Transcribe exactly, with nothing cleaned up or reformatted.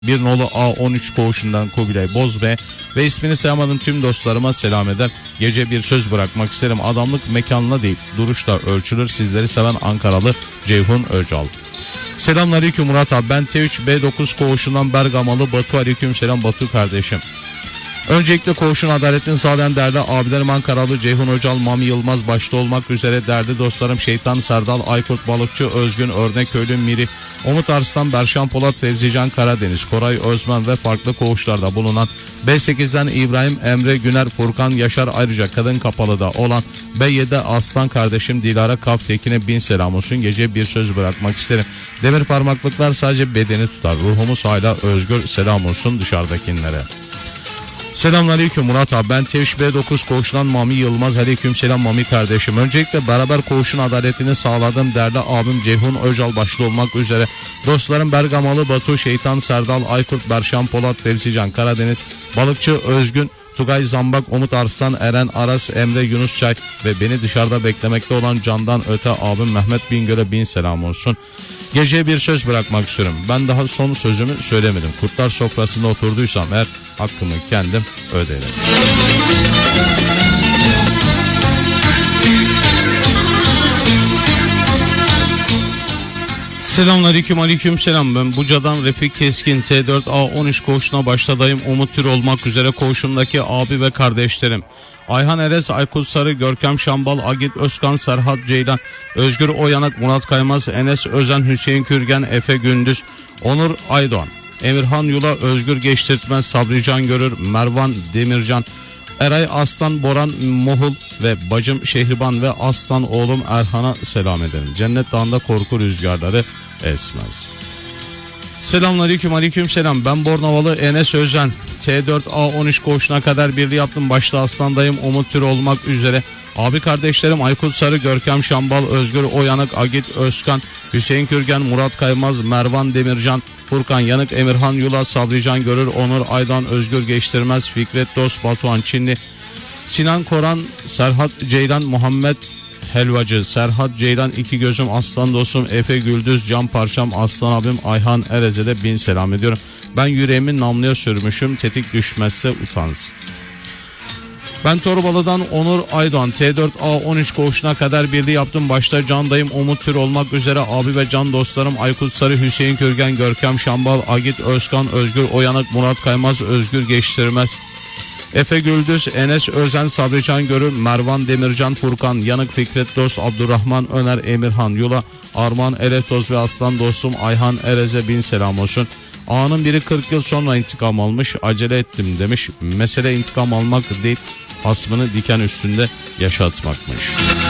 Bir nolu A on üç koğuşundan Kubilay Bozbe ve ismini sayamadığım tüm dostlarıma selam eder. Gece bir söz bırakmak isterim. Adamlık mekanla değil, duruşla ölçülür. Sizleri seven Ankaralı Ceyhun Öcal. Selamünaleyküm Murat abi. Ben T üç B dokuz koğuşundan Bergamalı Batu. Aleyküm selam Batu kardeşim. Öncelikle koğuşun adaletini sağlayan değerli abilerim Ankaralı Ceyhun Öcal, Mami Yılmaz başta olmak üzere değerli dostlarım Şeytan Serdal, Aykut Balıkçı, Özgün Örneköylü, Miri, Umut Arslan, Berşan Polat, Fevzican Karadeniz, Koray Özmen ve farklı koğuşlarda bulunan B sekizden İbrahim, Emre, Güner, Furkan, Yaşar, ayrıca kadın kapalıda olan B yedi Aslan kardeşim Dilara Kaftekin'e bin selam olsun. Gece bir söz bırakmak isterim. Demir parmaklıklar sadece bedeni tutar. Ruhumuz hala özgür. Selam olsun dışarıdakilere. Selamünaleyküm Murat abi. Ben T üç B dokuz koğuşundan Mami Yılmaz. Aleyküm selam Mami kardeşim. Öncelikle beraber koğuşun adaletini sağladığım değerli abim Ceyhun Öcal başta olmak üzere dostlarım Bergamalı Batu, Şeytan Serdal, Aykut, Berşan Polat, Fevzican Karadeniz, Balıkçı Özgün, Tugay Zambak, Umut Arslan, Eren Aras, Emre Yunus Çay ve beni dışarıda beklemekte olan candan öte abim Mehmet Bingöl'e bin selam olsun. Geceye bir söz bırakmak istiyorum. Ben daha son sözümü söylemedim. Kurtlar sofrasında oturduysam eğer hakkımı kendim öderim. Selamünaleyküm, aleyküm selam. Ben Buca'dan Refik Keskin, T dört A on üç koğuşuna başladayım. Umut Tür olmak üzere koğuşumdaki abi ve kardeşlerim Ayhan Erez, Aykut Sarı, Görkem Şambal, Agit Özkan, Serhat Ceylan, Özgür Oyanak, Murat Kaymaz, Enes Özen, Hüseyin Kürgen, Efe Gündüz, Onur Aydoğan, Emirhan Yula, Özgür Geçtirtmez, Sabrican Görür, Mervan Demircan, Eray Aslan, Boran Mohul ve bacım Şehriban ve aslan oğlum Erhan'a selam ederim. Cennet Dağı'nda korku rüzgarları esmez. Selamünaleyküm, aleyküm selam. Ben Bornavalı Enes Özen. T dört A on üç koğuşuna kadar birliği yaptım. Başta Aslan'dayım. Umut Tür olmak üzere abi kardeşlerim Aykut Sarı, Görkem Şambal, Özgür Oyanık, Agit Özkan, Hüseyin Kürgen, Murat Kaymaz, Mervan Demircan, Furkan Yanık, Emirhan Yula, Sabrican Görür, Onur Aydan, Özgür Geçtirmez, Fikret Dost, Batuhan Çinli, Sinan Koran, Serhat Ceylan, Muhammed Helvacı, Serhat Ceylan, iki gözüm aslan dostum Efe Güldüz, Can Parçam, Aslan abim Ayhan Erez'e de bin selam ediyorum. Ben yüreğimi namluya sürmüşüm, tetik düşmezse utansın. Ben Torbalı'dan Onur Aydoğan, T dört A on üç koğuşuna kadar birliği yaptım. Başta Candayım, Umut Tür olmak üzere abi ve can dostlarım Aykut Sarı, Hüseyin Kürgen, Görkem Şambal, Agit Özkan, Özgür Oyanık, Murat Kaymaz, Özgür Geçtirmez, Efe Güldüz, Enes Özen, Sabrican Görür, Mervan Demircan, Furkan Yanık, Fikret Dost, Abdurrahman Öner, Emirhan Yula, Arman Eleftoz ve aslan dostum Ayhan Erez'e bin selam olsun. Ağanın biri kırk yıl sonra intikam almış, acele ettim demiş. Mesele intikam almak değil, hasmını diken üstünde yaşatmakmış.